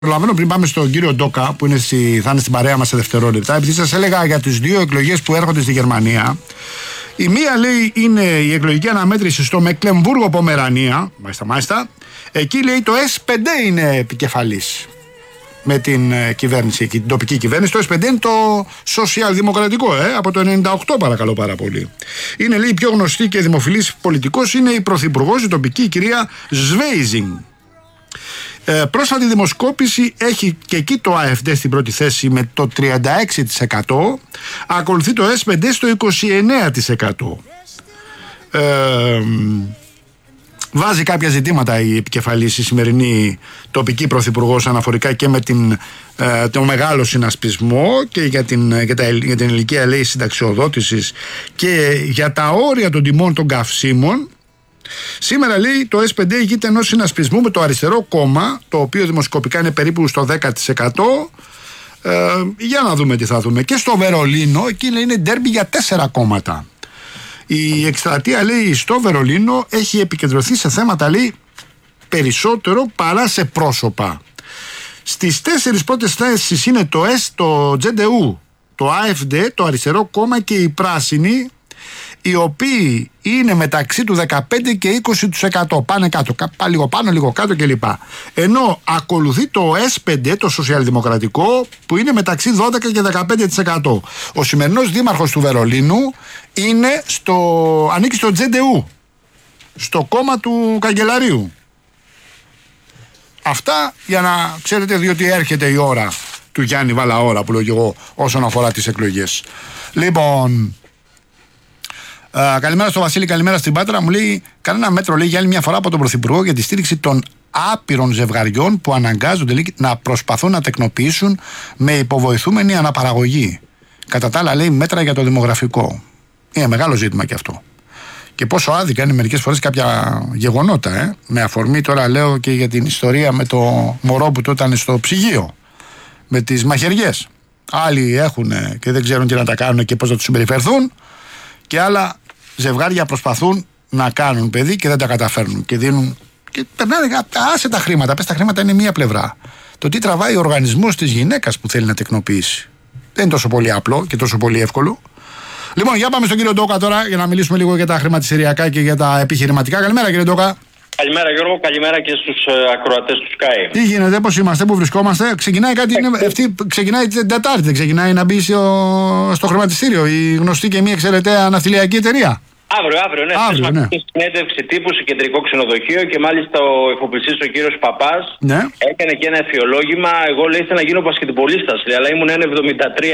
Προλαβαίνω πριν πάμε στον κύριο Ντόκα, που θα είναι στην παρέα μας σε δευτερόλεπτα, επειδή σας έλεγα για τις δύο εκλογές που έρχονται στη Γερμανία. Η μία, λέει, είναι η εκλογική αναμέτρηση στο Μεκλεμβούργο Πομερανία. Μάλιστα. Εκεί, λέει, το S5 είναι επικεφαλής με την κυβέρνηση, την τοπική κυβέρνηση. Το S5 είναι το σοσιαλδημοκρατικό, από το 98, παρακαλώ πάρα πολύ. Είναι, λέει, η πιο γνωστή και δημοφιλής πολιτικός, είναι η πρωθυπουργός, η τοπική, η κυρία Σβέιζινγκ. Πρόσφατη δημοσκόπηση έχει και εκεί το AfD στην πρώτη θέση με το 36%, ακολουθεί το S5 στο 29%. Βάζει κάποια ζητήματα η επικεφαλής, η σημερινή τοπική πρωθυπουργός, αναφορικά και με το μεγάλο συνασπισμό και για την ηλικία, λέει, συνταξιοδότησης και για τα όρια των τιμών των καυσίμων. Σήμερα, λέει, το S5 ηγείται ενός συνασπισμού με το Αριστερό Κόμμα, το οποίο δημοσκοπικά είναι περίπου στο 10%. Για να δούμε τι θα δούμε. Και στο Βερολίνο, εκεί, λέει, είναι ντέρμπι για 4 κόμματα. Η εκστρατεία, λέει, στο Βερολίνο έχει επικεντρωθεί σε θέματα, λέει, περισσότερο παρά σε πρόσωπα. Στις 4 πρώτες θέσεις είναι το το JDU, το AfD, το Αριστερό Κόμμα και οι Πράσινοι, οι οποίοι είναι μεταξύ του 15 και 20%. Πάνε κάτω, λίγο πάνω, λίγο κάτω κλπ. Ενώ ακολουθεί το S5, το σοσιαλδημοκρατικό, που είναι μεταξύ 12 και 15%. Ο σημερινός δήμαρχος του Βερολίνου ανήκει στο JDU, στο κόμμα του καγκελαρίου. Αυτά για να ξέρετε, διότι έρχεται η ώρα του Γιάννη Βαλαώρα, που λέω και εγώ, όσον αφορά τις εκλογές. Λοιπόν, καλημέρα στο Βασίλη, καλημέρα στην Πάτρα. Μου λέει, κανένα μέτρο, λέει, για άλλη μια φορά από τον Πρωθυπουργό για τη στήριξη των άπειρων ζευγαριών που αναγκάζονται, λέει, να προσπαθούν να τεκνοποιήσουν με υποβοηθούμενη αναπαραγωγή. Κατά τα άλλα, λέει, μέτρα για το δημογραφικό. Είναι μεγάλο ζήτημα και αυτό. Και πόσο άδικα είναι μερικές φορές κάποια γεγονότα, με αφορμή, τώρα λέω, και για την ιστορία με το μωρό που τότε ήταν στο ψυγείο, με τις μαχαιριές. Άλλοι έχουν και δεν ξέρουν τι να τα κάνουν και πώς να τους συμπεριφερθούν, και άλλα ζευγάρια προσπαθούν να κάνουν παιδί και δεν τα καταφέρνουν και δίνουν και περνάνε. Άσε τα χρήματα, πες, τα χρήματα είναι μία πλευρά. Το τι τραβάει ο οργανισμός της γυναίκας που θέλει να τεκνοποιήσει δεν είναι τόσο πολύ απλό και τόσο πολύ εύκολο. Λοιπόν, για πάμε στον κύριο Ντόκα τώρα για να μιλήσουμε λίγο για τα χρηματιστηριακά και για τα επιχειρηματικά. Καλημέρα, κύριε Ντόκα. Καλημέρα, Γιώργο, καλημέρα και στους ακροατές του Sky. Τι γίνεται, πώς είμαστε, πού βρισκόμαστε? Ξεκινάει κάτι, ξεκινάει την Τετάρτη, δεν ξεκινάει να μπει στο χρηματιστήριο η γνωστή και μη εξαιρεταία ναυτιλιακή εταιρεία? Αύριο, ναι. Συνέντευξη τύπου σε κεντρικό ξενοδοχείο και μάλιστα ο εφοπλιστής, ο κύριος Παπάς, έκανε και ένα εφιολόγημα. Εγώ, λέει, ήθελα να γίνω μπασκετμπολίστας, αλλά ήμουν 1,73.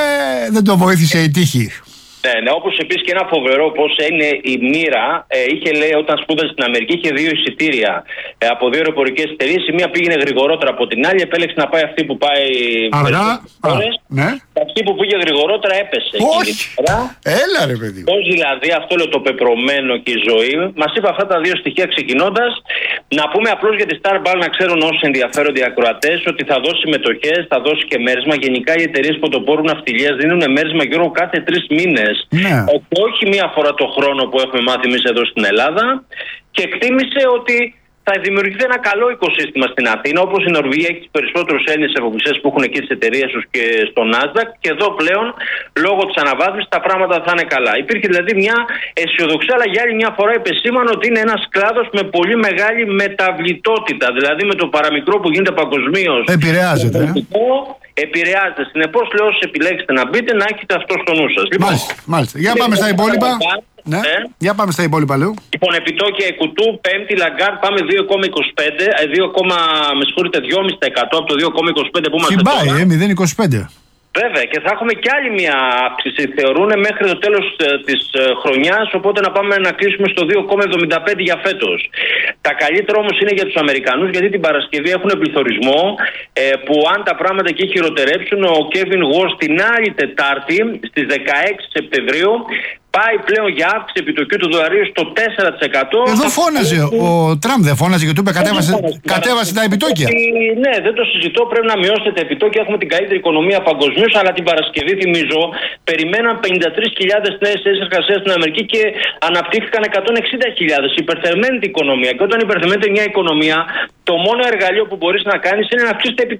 Δεν το βοήθησε η τύχη. Ναι, όπως επίσης και ένα φοβερό πώς είναι η μοίρα. Είχε, λέει, όταν σπούδασε στην Αμερική, είχε 2 εισιτήρια από 2 αεροπορικές εταιρείες. Η μία πήγαινε γρηγορότερα από την άλλη, επέλεξε να πάει αυτή που πάει αργά. Ναι. Αυτή που πήγε γρηγορότερα έπεσε. Όχι. Έλα, ρε παιδί. Πώς δηλαδή, αυτό λέω, το πεπρωμένο και η ζωή. Μας είπε αυτά τα 2 στοιχεία ξεκινώντας. Να πούμε απλώς για τη Starbucks, να ξέρουν όσοι ενδιαφέρονται οι ακροατές, ότι θα δώσει μετοχές, θα δώσει και μέρισμα. Γενικά οι εταιρείες πρωτοπόρου ναυτιλίας δίνουν μέρισμα, Γιώργο, κάθε 3 μήνες. Ναι. Όχι μία φορά το χρόνο που έχουμε μάθει εμείς εδώ στην Ελλάδα, και εκτίμησε ότι θα δημιουργηθεί ένα καλό οικοσύστημα στην Αθήνα, όπως η Νορβηγία έχει τους περισσότερους Έλληνες εφοπλιστές που έχουν εκεί τις εταιρείες τους και στο Nasdaq, και εδώ πλέον λόγω της αναβάθμισης τα πράγματα θα είναι καλά. Υπήρχε δηλαδή μια αισιοδοξία, αλλά για άλλη μια φορά επεσήμανε ότι είναι ένας κλάδος με πολύ μεγάλη μεταβλητότητα. Δηλαδή με το παραμικρό που γίνεται παγκοσμίως. Επηρεάζεται. Συνεπώς, λέω, όσοι επιλέξετε να μπείτε, να έχετε αυτό στο νου σας. Λοιπόν, μάλιστα. Για πάμε στα υπόλοιπα. Ναι. Για πάμε στα υπόλοιπα, λέω. Λοιπόν, επιτόκια Κουτού, Πέμπτη, Λαγκάρτ, πάμε 2,25, 2,5% από το 2,25 που είμαστε τώρα. Συμπάει, 0,25. Βέβαια, και θα έχουμε και άλλη μια αύξηση, θεωρούν, μέχρι το τέλος της χρονιάς, οπότε να πάμε να κλείσουμε στο 2,75 για φέτος. Τα καλύτερα όμως είναι για τους Αμερικανούς, γιατί την Παρασκευή έχουν πληθωρισμό, που αν τα πράγματα εκεί χειροτερέψουν, ο Kevin Ross την άλλη Τετάρτη, στις 16 Σεπτεμβρίου, πάει πλέον για αύξηση επιτοκίου του δολαρίου στο 4%. Εδώ φώναζε, ο Τραμπ δεν φώναζε και του είπε κατέβασε τα επιτόκια. Ναι, δεν το συζητώ, πρέπει να μειώσετε τα επιτόκια. Έχουμε την καλύτερη οικονομία παγκοσμίως, αλλά την Παρασκευή, θυμίζω, περιμέναν 53.000 νέες θέσεις εργασίας στην Αμερική και αναπτύχθηκαν 160.000. Υπερθερμαίνεται η οικονομία. Και όταν υπερθερμαίνεται μια οικονομία, το μόνο εργαλείο που μπορείς να κάνεις είναι να αυξήσεις τα επιτόκια.